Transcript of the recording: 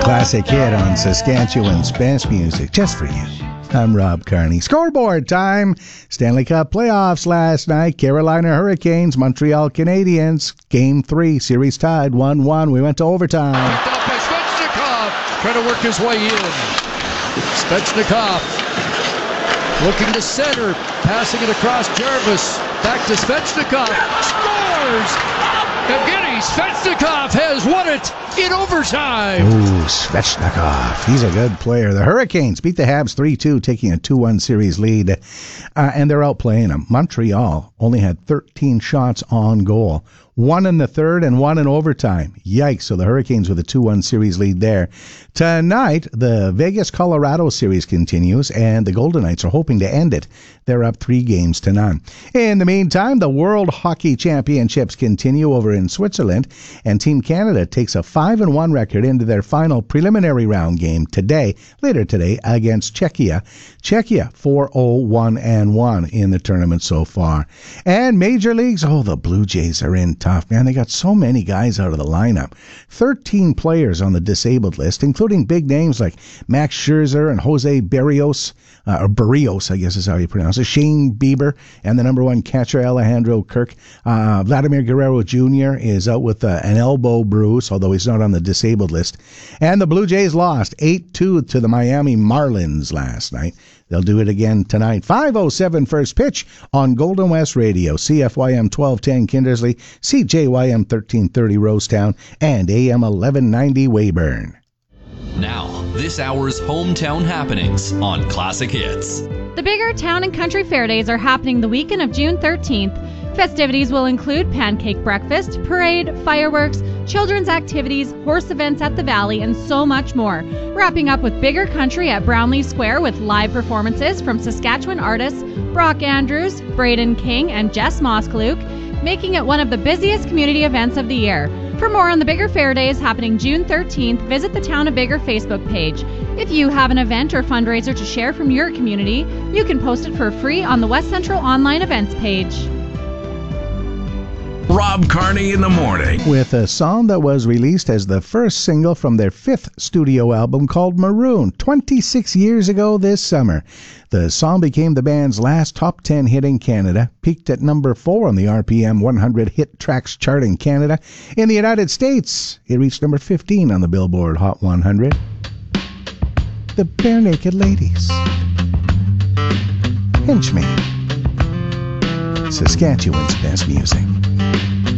Classic hit on Saskatchewan's best music, just for you. I'm Rob Carney. Scoreboard time. Stanley Cup playoffs last night. Carolina Hurricanes, Montreal Canadiens. Game 3, series tied 1-1. We went to overtime. Down by Svechnikov, trying to work his way in. Svechnikov looking to center, passing it across Jarvis. Back to Svechnikov. Scores! Evgeny Svechnikov has won it in overtime. Ooh, Svechnikov. He's a good player. The Hurricanes beat the Habs 3-2, taking a 2-1 series lead, and they're outplaying them. Montreal only had 13 shots on goal. 1 in the third and 1 in overtime. Yikes. So the Hurricanes with a 2-1 series lead there. Tonight, the Vegas-Colorado series continues, and the Golden Knights are hoping to end it. They're up 3-0. In the meantime, the World Hockey Championships continue over in Switzerland, and Team Canada takes a 5-1 record into their final preliminary round game later today, against Czechia. Czechia 4-0-1-1 in the tournament so far. And Major Leagues, the Blue Jays are in tough, man. They got so many guys out of the lineup. 13 players on the disabled list, including big names like Max Scherzer and Jose Berrios, or Berrios, I guess is how you pronounce it, Shane Bieber, and the number 1 catcher, Alejandro Kirk. Vladimir Guerrero Jr. is out with an elbow bruise, although he's not on the disabled list. And the Blue Jays lost 8-2 to the Miami Marlins last night. They'll do it again tonight. 5:07 first pitch on Golden West Radio, CFYM 1210 Kindersley, CJYM 1330 Rosetown, and AM 1190 Weyburn. Now, this hour's hometown happenings on Classic Hits. The bigger town and country fair days are happening the weekend of June 13th. Festivities will include pancake breakfast, parade, fireworks, children's activities, horse events at the Valley, and so much more. Wrapping up with Bigger Country at Brownlee Square with live performances from Saskatchewan artists Brock Andrews, Braden King, and Jess Moskaluk, making it one of the busiest community events of the year. For more on the Bigger Fair Days happening June 13th, visit the Town of Bigger Facebook page. If you have an event or fundraiser to share from your community, you can post it for free on the West Central Online Events page. Rob Carney in the morning. With a song that was released as the first single from their 5th studio album called Maroon, 26 years ago this summer. The song became the band's last top 10 hit in Canada, peaked at number 4 on the RPM 100 Hit Tracks chart in Canada. In the United States, it reached number 15 on the Billboard Hot 100. The Bare Naked Ladies. Hinchman. Saskatchewan's best music.